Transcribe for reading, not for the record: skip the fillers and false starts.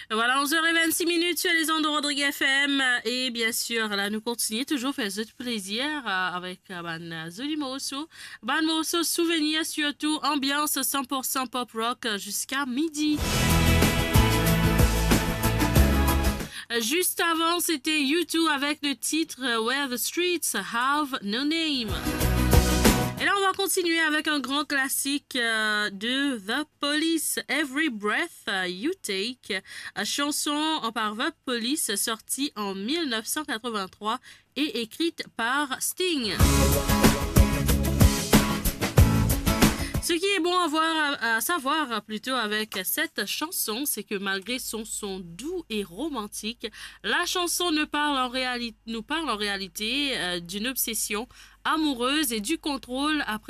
Voilà, 11h26 sur les ondes de Rodrigue FM. Et bien sûr, là, nous continuons toujours à faire ce plaisir avec Ban Zoli Mosso. Ban Mosso, souvenir surtout, ambiance 100% pop rock jusqu'à midi. Juste avant, c'était U2 avec le titre Where the Streets Have No Name. Et là, on va continuer avec un grand classique de The Police, Every Breath You Take, chanson par The Police sortie en 1983 et écrite par Sting. Ce qui est bon à savoir plutôt avec cette chanson, c'est que malgré son son doux et romantique, la chanson nous parle en réalité d'une obsession amoureuse et du contrôle après